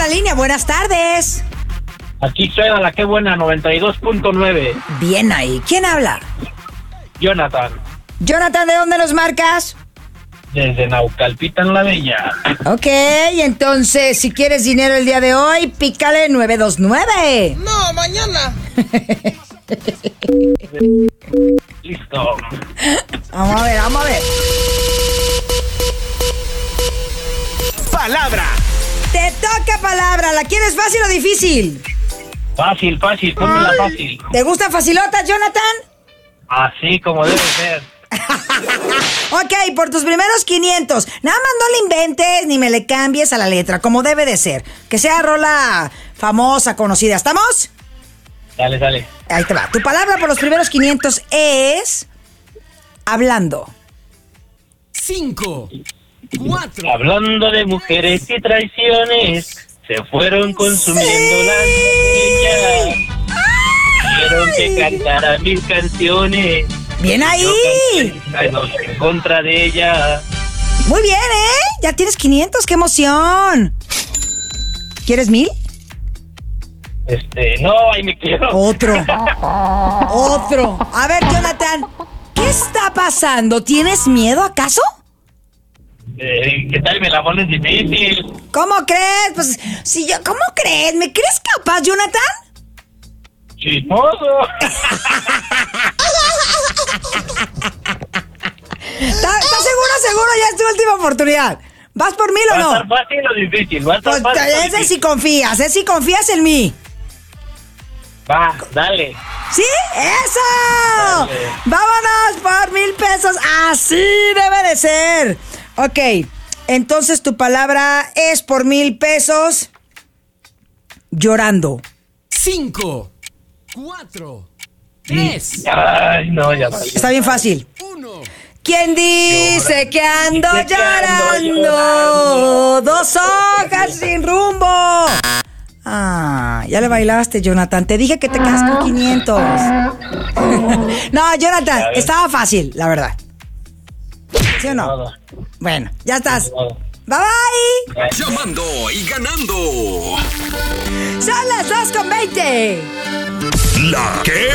la línea, buenas tardes. Aquí suena la que buena 92.9. Bien ahí, ¿quién habla? Jonathan, Jonathan, ¿de dónde nos marcas? desde Naucalpitan la Bella. Ok, entonces, si quieres dinero el día de hoy, pícale 929. No, mañana. Listo. Vamos a ver. Palabra. Te toca palabra, ¿la quieres fácil o difícil? Fácil, pónmela fácil. ¿Te gusta facilota, Jonathan? Así como debe ser. Ok, por tus primeros 500. Nada más no le inventes ni me le cambies a la letra, como debe de ser. Que sea rola famosa, conocida. ¿Estamos? Dale. Ahí te va. Tu palabra por los primeros 500 es... hablando. 5, 4. Hablando de mujeres y traiciones, se fueron consumiendo las niñas. Quiero que cantara mis canciones. ¡Bien ahí! En contra de ella. Muy bien, ¿eh? Ya tienes 500, ¡qué emoción! ¿Quieres 1000? No, ahí me quiero. Otro. A ver, Jonathan, ¿qué está pasando? ¿Tienes miedo acaso? ¿Qué tal me la pones difícil? ¿Cómo crees? Pues, si yo, ¿cómo crees? ¿Me crees capaz, Jonathan? Chismoso. ¿Estás seguro? Ya es tu última oportunidad. ¿Vas por 1000 o no? ¿Va a estar fácil o difícil? Va a estar Pues, fácil o ese difícil. si confías en mí. Va, dale. ¿Sí? ¡Eso! Dale. ¡Vámonos por 1000 pesos! ¡Así debe de ser! Ok, entonces tu palabra es por 1000 pesos. Llorando. 5, 4, 3. Ay, no, ya vale. Está bien fácil. 1. ¿Quién dice que ando Dice que ando llorando? llorando. 2 hojas sin rumbo. Ah, ya le bailaste, Jonathan. Te dije que te quedas con 500. No, Jonathan, estaba fácil, la verdad. ¿Sí o no? Nada. Bueno, ya estás. Nada. Bye bye. Llamando y ganando. Son las 2:20. La que